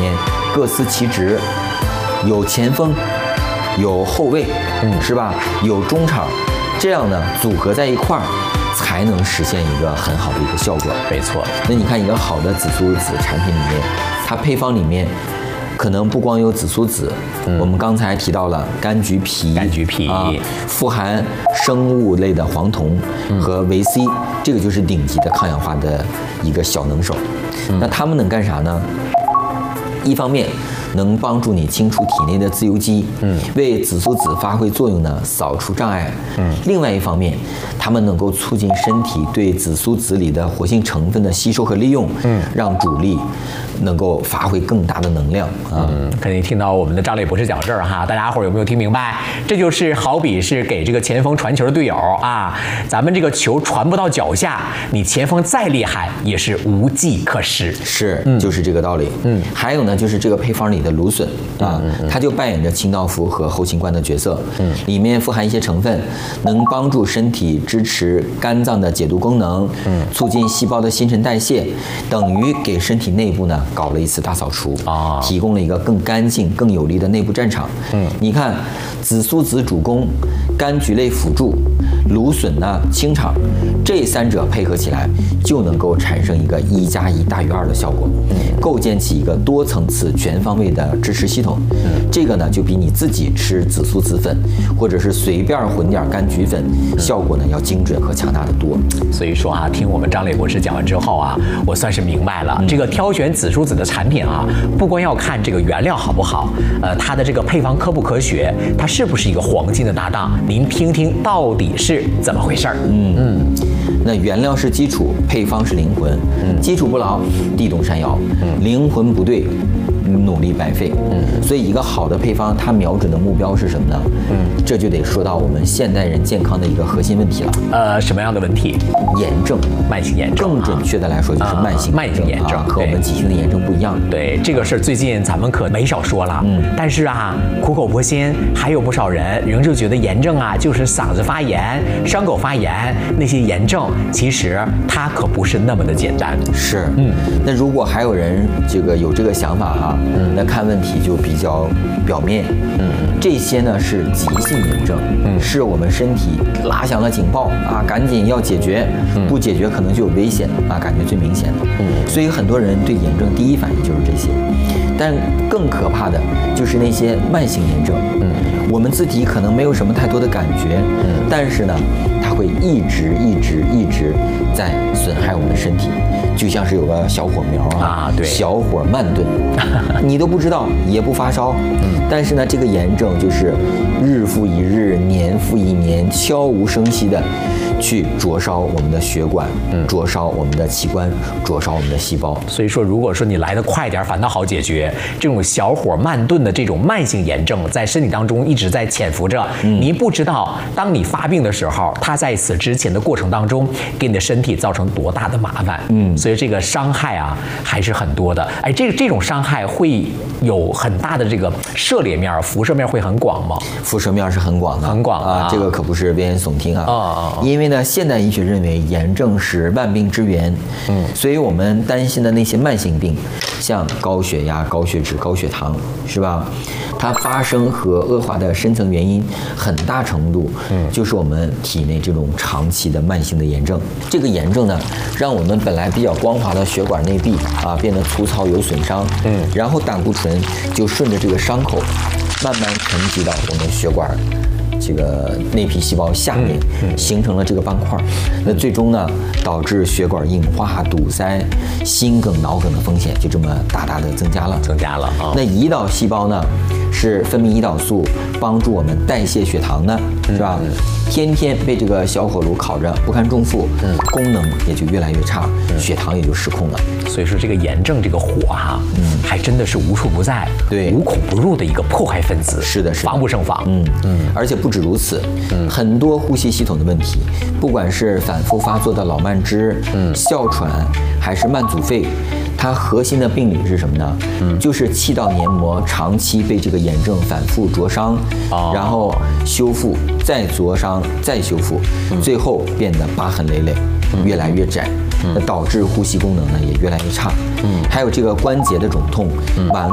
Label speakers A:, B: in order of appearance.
A: 面各司其职，有前锋，有后卫，是吧？有中场，这样呢组合在一块儿，才能实现一个很好的一个效果。
B: 没错。
A: 那你看一个好的紫苏籽产品里面，它配方里面可能不光有紫苏籽，我们刚才提到了柑橘皮，富含生物类的黄酮和维 C，这个就是顶级的抗氧化的一个小能手。那它们能干啥呢？一方面能帮助你清除体内的自由基，为紫苏籽发挥作用呢，扫除障碍。另外一方面，它们能够促进身体对紫苏籽里的活性成分的吸收和利用，让主力能够发挥更大的能量啊。
B: 肯定听到我们的张磊博士讲这儿哈，大家伙有没有听明白？这就是好比是给这个前锋传球的队友啊，咱们这个球传不到脚下，你前锋再厉害也是无计可施。
A: 是，就是这个道理。还有呢，就是这个配方里的芦笋啊，它就扮演着清道夫和后勤官的角色。里面富含一些成分，能帮助身体支持肝脏的解毒功能，促进细胞的新陈代谢，等于给身体内部呢搞了一次大扫除啊，提供了一个更干净、更有力的内部战场。你看，紫苏籽主攻，柑橘类辅助，芦笋呢清场，这三者配合起来，就能够产生一个1+1大于2的效果，构建起一个多层次、全方位的支持系统。这个呢，就比你自己吃紫苏籽粉，或者是随便混点柑橘粉，效果呢要精准和强大的多。
B: 所以说啊，听我们张磊博士讲完之后啊，我算是明白了，这个挑选紫苏籽的产品啊，不光要看这个原料好不好，它的这个配方科不科学，它是不是一个黄金的搭档？您听听到底是怎么回事儿？
A: 那原料是基础，配方是灵魂。基础不牢，地动山摇；灵魂不对，努力白费。所以一个好的配方，它瞄准的目标是什么呢？这就得说到我们现代人健康的一个核心问题了。
B: 什么样的问题？
A: 炎症，
B: 慢性炎症。
A: 更准确的来说，就是慢性
B: 炎症
A: 和我们急性的炎症不一样。
B: 对，这个事儿最近咱们可没少说了。但是啊，苦口婆心，还有不少人仍旧觉得炎症啊就是嗓子发炎、伤口发炎，那些炎症其实它可不是那么的简单。
A: 是，那如果还有人有这个想法哈，那看问题就比较表面。这些呢是急性炎症，是我们身体拉响了警报啊，赶紧要解决，不解决可能就有危险啊，感觉最明显的。所以很多人对炎症第一反应就是这些，但更可怕的就是那些慢性炎症。我们自己可能没有什么太多的感觉，但是呢，它会一直在损害我们身体，就像是有个小火苗啊，对，小火慢炖，你都不知道，也不发烧，但是呢，这个炎症就是日复一日，年复一年，悄无声息的去灼烧我们的血管，灼烧我们的器官，灼烧我们的细胞。
B: 所以说，如果说你来得快点，反倒好解决。这种小火慢炖的这种慢性炎症，在身体当中一直在潜伏着，你不知道，当你发病的时候，它在此之前的过程当中，给你的身体造成多大的麻烦。所以这个伤害啊，还是很多的。哎，这种伤害会有很大的这个涉猎面、辐射面会很广吗？
A: 辐射面是很广的，
B: 很广啊，
A: 这个可不是危言耸听啊。因为呢，现代医学认为炎症是万病之源，所以我们担心的那些慢性病，像高血压、高血脂、高血糖，是吧？它发生和恶化的深层原因，很大程度就是我们体内这种长期的慢性的炎症。这个炎症呢，让我们本来比较光滑的血管内壁啊变得粗糙有损伤，然后胆固醇就顺着这个伤口慢慢沉积到我们血管这个内皮细胞下面，形成了这个斑块，那最终呢导致血管硬化、堵塞、心梗、脑梗的风险就这么大大的增加了。那胰岛细胞呢是分泌胰岛素，帮助我们代谢血糖的，是吧？天天被这个小火炉烤着，不堪重负，功能也就越来越差，血糖也就失控了。
B: 所以说这个炎症这个火哈，还真的是无处不在，
A: 对，
B: 无孔不入的一个破坏分子。
A: 是的，
B: 防不胜防。
A: 而且不止如此，很多呼吸系统的问题，不管是反复发作的老慢支、哮喘，还是慢阻肺，它核心的病理是什么呢？就是气道黏膜长期被这个炎症反复灼伤，然后修复，再灼伤，再修复，最后变得疤痕累累，越来越窄，导致呼吸功能呢也越来越差。还有这个关节的肿痛，